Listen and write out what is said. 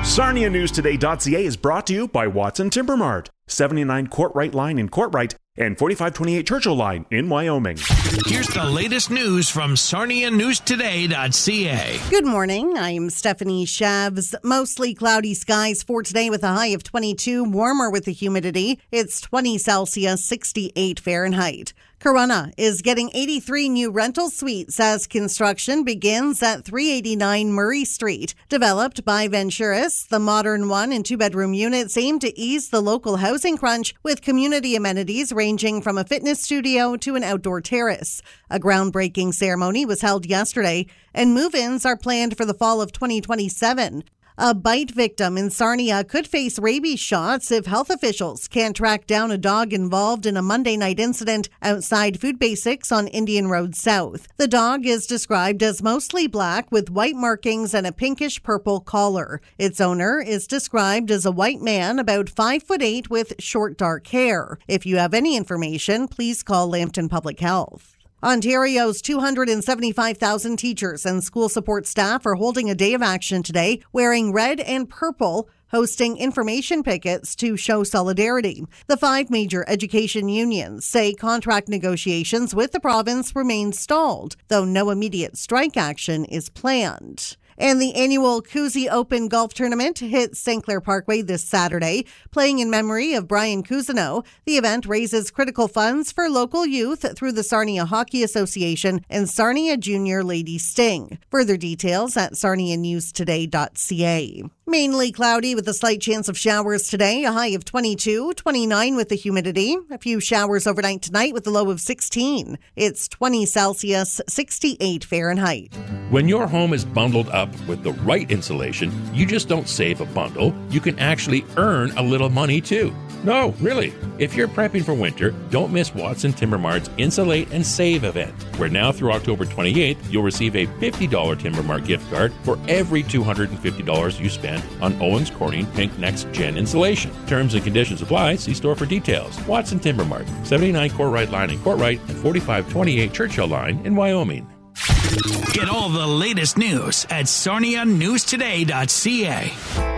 SarniaNewsToday.ca is brought to you by Watson Timber Mart, 79 Courtright Line in Courtright and 4528 Churchill Line in Wyoming. Here's the latest news from SarniaNewsToday.ca. Good morning. I'm Stephanie Shavs. Mostly cloudy skies for today with a high of 22, warmer with the humidity. It's 20 Celsius, 68 Fahrenheit. Corunna is getting 83 new rental suites as construction begins at 389 Murray Street. Developed by Venturis, the modern 1- and 2-bedroom units aim to ease the local housing crunch with community amenities ranging from a fitness studio to an outdoor terrace. A groundbreaking ceremony was held yesterday, and move-ins are planned for the fall of 2027. A bite victim in Sarnia could face rabies shots if health officials can't track down a dog involved in a Monday night incident outside Food Basics on Indian Road South. The dog is described as mostly black with white markings and a pinkish-purple collar. Its owner is described as a white man about 5'8" with short dark hair. If you have any information, please call Lambton Public Health. Ontario's 275,000 teachers and school support staff are holding a day of action today, wearing red and purple, hosting information pickets to show solidarity. The 5 major education unions say contract negotiations with the province remain stalled, though no immediate strike action is planned. And the annual Kuzi Open Golf Tournament hits St. Clair Parkway this Saturday. Playing in memory of Brian Cousineau, the event raises critical funds for local youth through the Sarnia Hockey Association and Sarnia Junior Lady Sting. Further details at sarnianewstoday.ca. Mainly cloudy with a slight chance of showers today, a high of 22, 29 with the humidity. A few showers overnight tonight with a low of 16. It's 20 Celsius, 68 Fahrenheit. When your home is bundled up with the right insulation, you just don't save a bundle. You can actually earn a little money too. No, really. If you're prepping for winter, don't miss Watson Timber Mart's Insulate and Save event, where now through October 28th, you'll receive a $50 Timber Mart gift card for every $250 you spend on Owens Corning Pink Next Gen insulation. Terms and conditions apply. See store for details. Watson Timber Mart, 79 Courtright Line in Courtright and 4528 Churchill Line in Wyoming. Get all the latest news at SarniaNewsToday.ca.